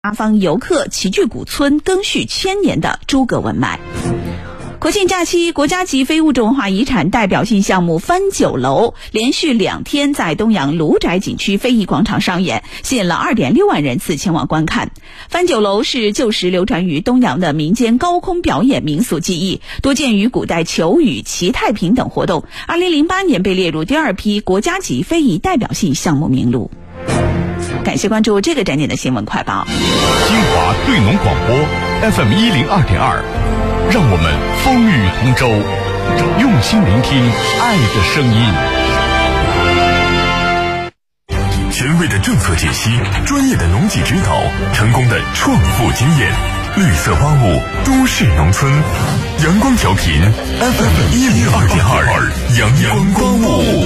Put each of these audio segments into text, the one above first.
八方游客齐聚古村，更续千年的诸葛文脉。国庆假期，国家级非物质文化遗产代表性项目翻酒楼连续2天在东阳卢宅景区非遗广场上演，吸引了2.6万人次前往观看。翻酒楼是旧时流传于东阳的民间高空表演民俗技艺，多见于古代求雨、祈太平等活动。2008年被列入第2批国家级非遗代表性项目名录。感谢关注这个展点的新闻快报。 金华对农广播 FM 102.2，让我们风雨同舟，用心聆听爱的声音。权威的政策解析，专业的农技指导，成功的创富经验，绿色花物，都市农村，阳光调频 FM 102.2，阳光花物。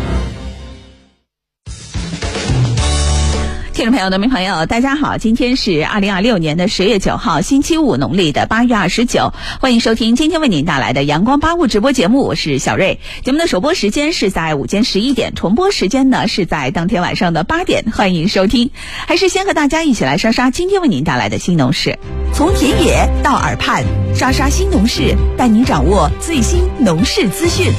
听众朋友、农民朋友，大家好，今天是2026年的10月9号，星期五，农历的8月29，欢迎收听今天为您带来的阳光八物直播节目，我是小瑞。节目的首播时间是在午间11点，重播时间呢是在当天晚上的8点，欢迎收听。还是先和大家一起来刷刷今天为您带来的新农事，从田野到耳畔，刷刷新农事，带您掌握最新农事资讯。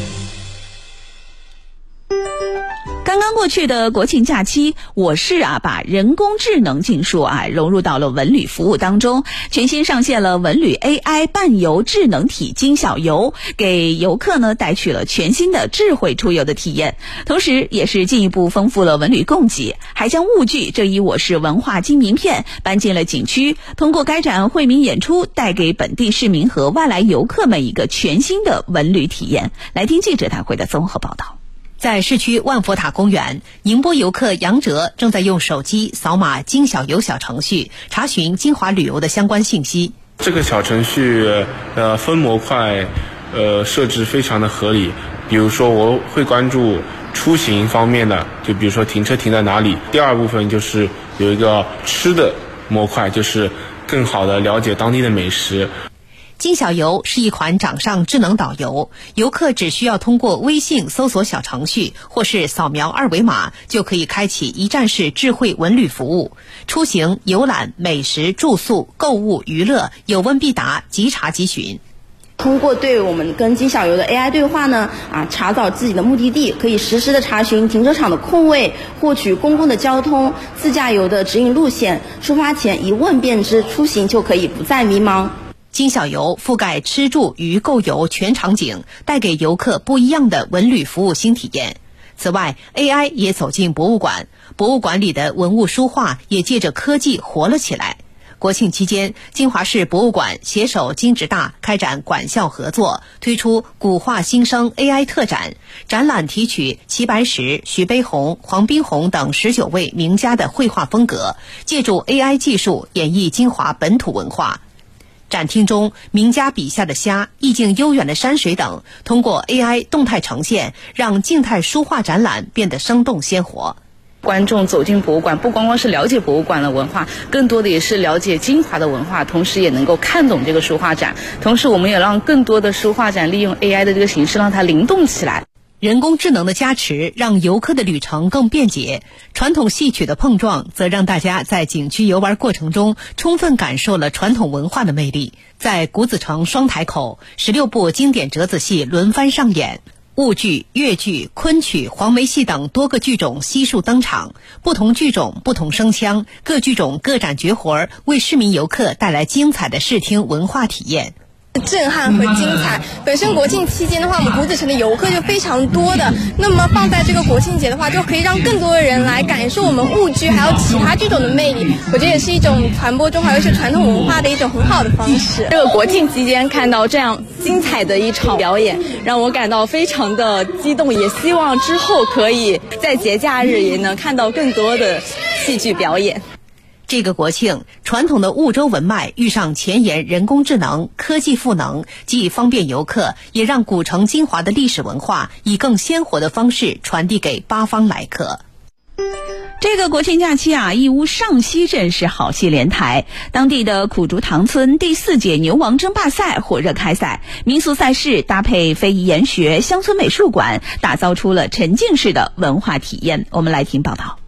刚刚过去的国庆假期，我市把人工智能技术融入到了文旅服务当中，全新上线了文旅 AI 伴游智能体金小游，给游客呢带去了全新的智慧出游的体验，同时也是进一步丰富了文旅供给，还将物具这一我市文化金名片搬进了景区，通过开展惠民演出，带给本地市民和外来游客们一个全新的文旅体验。来听记者带回的综合报道。 在市区万佛塔公园，宁波游客杨哲正在用手机扫码金小游小程序，查询金华旅游的相关信息。 这个小程序分模块设置非常的合理，比如说我会关注出行方面的，就比如说停车停在哪里。第二部分就是有一个吃的模块，就是更好的了解当地的美食。 金小游是一款掌上智能导游，游客只需要通过微信搜索小程序或是扫描2维码，就可以开启一站式智慧文旅服务，出行、游览、美食、住宿、购物、娱乐有问必答，即查即询。 通过对我们跟金小游的 AI 对话呢，查找自己的目的地，可以实时的查询停车场的空位，获取公共的交通、自驾游的指引路线，出发前一问便知，出行就可以不再迷茫。 金小游覆盖吃住娱购游全场景，带给游客不一样的文旅服务新体验。此外 AI 也走进博物馆，博物馆里的文物书画也借着科技活了起来。国庆期间，金华市博物馆携手金直大开展馆校合作，推出古画新生 AI 特展，展览提取齐白石、徐悲鸿、黄宾虹等19位名家的绘画风格，借助 AI 技术演绎金华本土文化。展厅中，名家笔下的虾、意境悠远的山水等，通过 AI 动态呈现，让静态书画展览变得生动鲜活。 观众走进博物馆，不光光是了解博物馆的文化，更多的也是了解金华的文化，同时也能够看懂这个书画展。同时，我们也让更多的书画展利用 AI 的这个形式，让它灵动起来。 人工智能的加持让游客的旅程更便捷，传统戏曲的碰撞则让大家在景区游玩过程中充分感受了传统文化的魅力。在古子城双台口，16部经典折子戏轮番上演，婺剧、越剧、昆曲、黄梅戏等多个剧种悉数登场，不同剧种不同声腔，各剧种各展绝活，为市民游客带来精彩的视听文化体验。 震撼和精彩。本身国庆期间的话，我们古子城的游客就非常多的，那么放在这个国庆节的话，就可以让更多的人来感受我们婺剧还有其他剧种的魅力，我觉得也是一种传播中华优秀传统文化的一种很好的方式。 这个国庆期间看到这样精彩的一场表演，让我感到非常的激动，也希望之后可以在节假日也能看到更多的戏剧表演。 这个国庆，传统的婺州文脉遇上前沿人工智能、科技赋能，既方便游客，也让古城金华的历史文化以更鲜活的方式传递给八方来客。 这个国庆假期义乌上溪镇是好戏连台，当地的苦竹塘村第4届牛王争霸赛火热开赛，民俗赛事搭配非遗研学、乡村美术馆，打造出了沉浸式的文化体验。我们来听报道。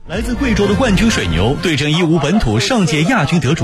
来自贵州的冠军水牛对阵义乌本土上届亚军得主